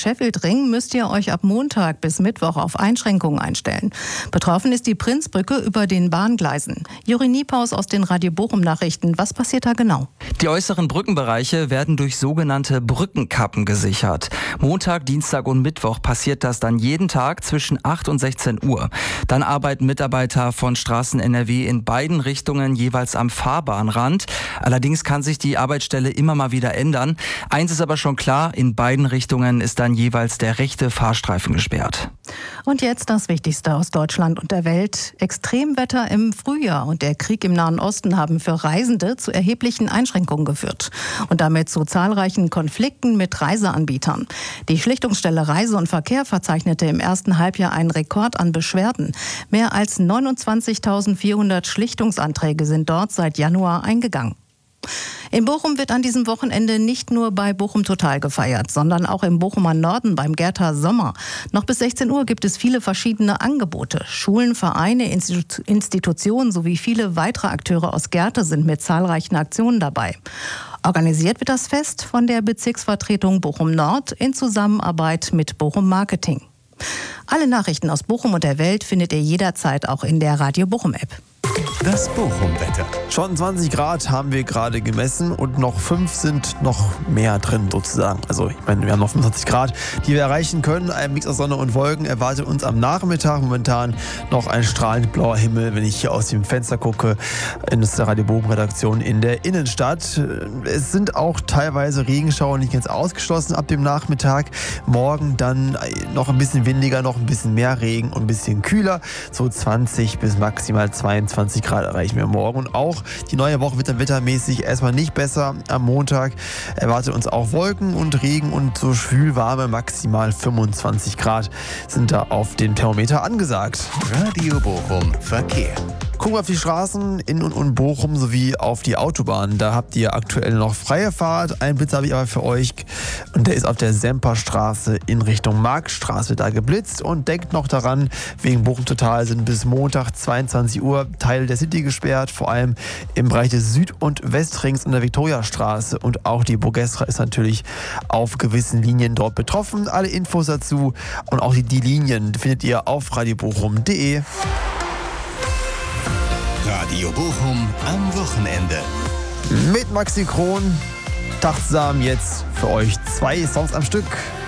Sheffield-Ring müsst ihr euch ab Montag bis Mittwoch auf Einschränkungen einstellen. Betroffen ist die Prinzbrücke über den Bahngleisen. Juri Niepaus aus den Radio Bochum-Nachrichten. Was passiert da genau? Die äußeren Brückenbereiche werden durch sogenannte Brückenkappen gesichert. Montag, Dienstag und Mittwoch passiert das dann jeden Tag zwischen 8 und 16 Uhr. Dann arbeiten Mitarbeiter von Straßen NRW in beiden Richtungen jeweils am Fahrbahnrand. Allerdings kann sich die Arbeitsstelle immer mal wieder ändern. Eins ist aber schon klar, in beiden Richtungen ist dann jeweils der rechte Fahrstreifen gesperrt. Und jetzt das Wichtigste aus Deutschland und der Welt. Extremwetter im Frühjahr und der Krieg im Nahen Osten haben für Reisende zu erheblichen Einschränkungen geführt und damit zu zahlreichen Konflikten mit Reiseanbietern. Die Schlichtungsstelle Reise und Verkehr verzeichnete im ersten Halbjahr einen Rekord an Beschwerden. Mehr als 29.400 Schlichtungsanträge sind dort seit Januar eingegangen. In Bochum wird an diesem Wochenende nicht nur bei Bochum Total gefeiert, sondern auch im Bochumer Norden beim Gertha Sommer. Noch bis 16 Uhr gibt es viele verschiedene Angebote. Schulen, Vereine, Institutionen sowie viele weitere Akteure aus Gertha sind mit zahlreichen Aktionen dabei. Organisiert wird das Fest von der Bezirksvertretung Bochum Nord in Zusammenarbeit mit Bochum Marketing. Alle Nachrichten aus Bochum und der Welt findet ihr jederzeit auch in der Radio Bochum App. Das Bochum-Wetter. Schon 20 Grad haben wir gerade gemessen und noch 5 sind noch mehr drin sozusagen. Also ich meine, wir haben noch 25 Grad, die wir erreichen können. Ein Mix aus Sonne und Wolken erwartet uns am Nachmittag. Momentan noch ein strahlend blauer Himmel, wenn ich hier aus dem Fenster gucke in der Radio Bochum-Redaktion in der Innenstadt. Es sind auch teilweise Regenschauer nicht ganz ausgeschlossen ab dem Nachmittag. Morgen dann noch ein bisschen windiger, noch ein bisschen mehr Regen und ein bisschen kühler. So 20 bis maximal 22 Grad erreichen wir morgen. Und auch die neue Woche wird dann wettermäßig erstmal nicht besser. Am Montag erwartet uns auch Wolken und Regen und so schwülwarme maximal 25 Grad sind da auf dem Thermometer angesagt. Radio Bochum Verkehr. Gucken wir auf die Straßen in und um Bochum sowie auf die Autobahn. Da habt ihr aktuell noch freie Fahrt. Einen Blitz habe ich aber für euch und der ist auf der Semperstraße in Richtung Marktstraße. Wird da geblitzt und denkt noch daran, wegen Bochum Total sind bis Montag 22 Uhr Teile der City gesperrt, vor allem im Bereich des Süd- und Westrings und der Viktoriastraße und auch die Burgestra ist natürlich auf gewissen Linien dort betroffen. Alle Infos dazu und auch die Linien findet ihr auf radiobochum.de. Radio Bochum am Wochenende. Mit Maxi Kron, Tachtsam jetzt für euch 2 Songs am Stück.